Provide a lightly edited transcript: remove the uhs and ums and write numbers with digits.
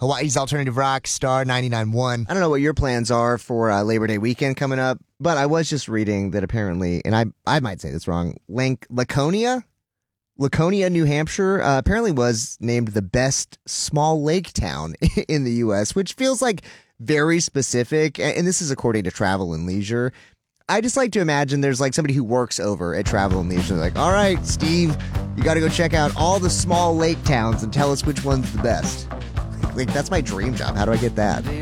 Hawaii's alternative rock, Star 99.1. I don't know what your plans are for Labor Day weekend coming up, but I was just reading that apparently, and I might say this wrong, Laconia, New Hampshire, apparently was named the best small lake town in the U.S., which feels like very specific, and this is according to Travel and Leisure. I just like to imagine there's like somebody who works over at Travel and Leisure. Like, all right, Steve, you got to go check out all the small lake towns and tell us which one's the best. Like, that's my dream job. How do I get that?